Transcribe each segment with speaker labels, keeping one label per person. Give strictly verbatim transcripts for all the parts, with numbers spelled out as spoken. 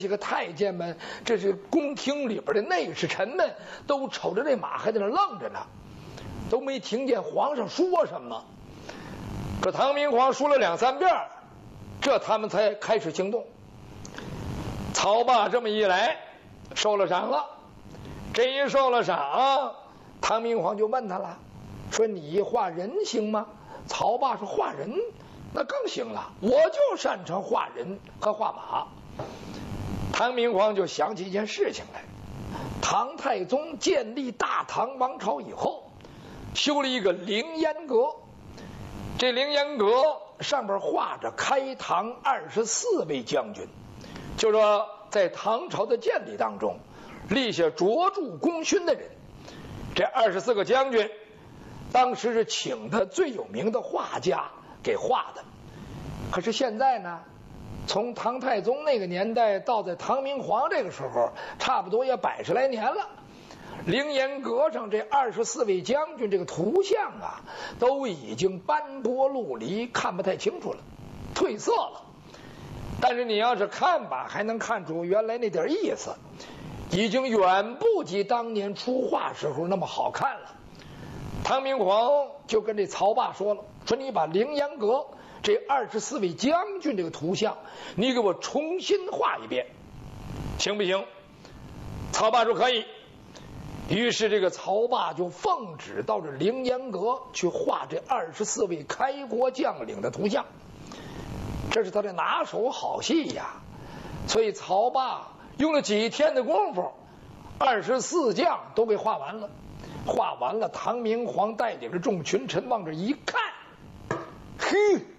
Speaker 1: 几个太监们，这是宫廷里边的内侍臣们，都瞅着这马还在那愣着呢，都没听见皇上说什么。这唐明皇说了两三遍，这他们才开始行动。曹霸这么一来，受了赏了。这一受了赏，唐明皇就问他了，说你画人行吗？曹霸说画人那更行了，我就擅长画人和画马。唐明皇就想起一件事情来，唐太宗建立大唐王朝以后，修了一个凌烟阁，这凌烟阁上边画着开唐二十四位将军，就说在唐朝的建立当中立下卓著功勋的人，这二十四个将军当时是请的最有名的画家给画的。可是现在呢，从唐太宗那个年代到在唐明皇这个时候，差不多也百十来年了，凌烟阁上这二十四位将军这个图像啊，都已经斑驳陆离，看不太清楚了，褪色了。但是你要是看吧，还能看出原来那点意思，已经远不及当年出画时候那么好看了。唐明皇就跟这曹霸说了，说你把凌烟阁这二十四位将军这个图像，你给我重新画一遍，行不行？曹霸说可以。于是这个曹霸就奉旨到这凌烟阁去画这二十四位开国将领的图像，这是他的拿手好戏呀。所以曹霸用了几天的功夫，二十四将都给画完了。画完了，唐明皇带领着众群臣往这一看，嘿，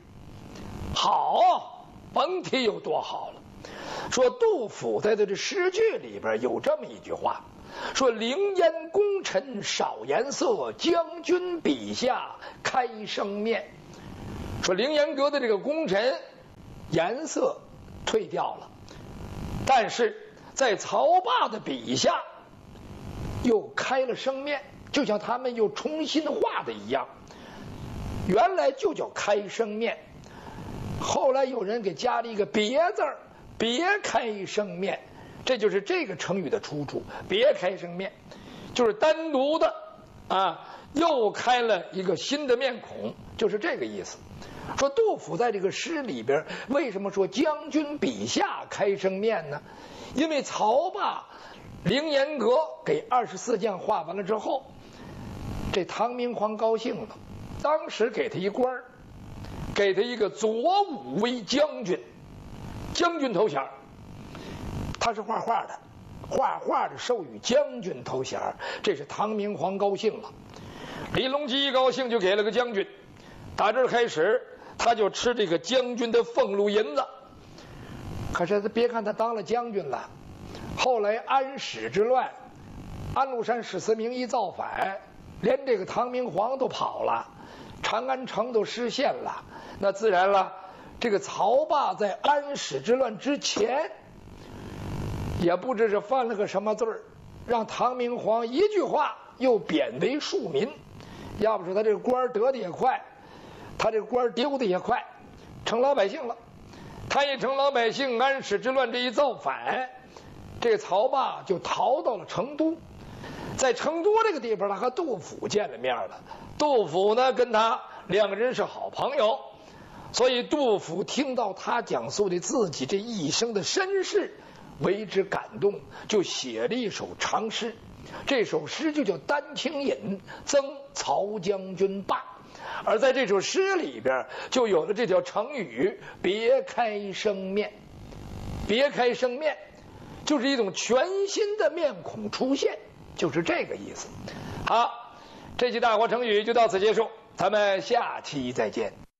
Speaker 1: 好，甭提有多好了。说杜甫在这诗句里边有这么一句话，说凌烟功臣少颜色，将军笔下开生面。说凌烟阁的这个功臣颜色褪掉了，但是在曹霸的笔下又开了生面，就像他们又重新画的一样。原来就叫开生面，后来有人给加了一个别字儿，别开生面，这就是这个成语的出处。别开生面就是单独的啊，又开了一个新的面孔，就是这个意思。说杜甫在这个诗里边为什么说将军笔下开生面呢？因为曹霸凌烟阁给二十四将画完了之后，这唐明皇高兴了，当时给他一官，给他一个左武威将军，将军头衔。他是画画的，画画的授予将军头衔，这是唐明皇高兴了。李隆基一高兴就给了个将军，打这儿开始他就吃这个将军的俸禄银子。可是别看他当了将军了，后来安史之乱，安禄山史思明一造反，连这个唐明皇都跑了，长安城都失陷了。那自然了，这个曹霸在安史之乱之前也不知是犯了个什么罪儿，让唐明皇一句话又贬为庶民。要不是他这个官得的也快，他这个官丢的也快，成老百姓了。他一成老百姓，安史之乱这一造反，这曹霸就逃到了成都。在成都这个地方，他和杜甫见了面了。杜甫呢，跟他两个人是好朋友，所以杜甫听到他讲述的自己这一生的身世，为之感动，就写了一首长诗。这首诗就叫《丹青引赠曹将军霸》，而在这首诗里边就有了这条成语别开生面。别开生面就是一种全新的面孔出现，就是这个意思。好，这期大话成语就到此结束，咱们下期再见。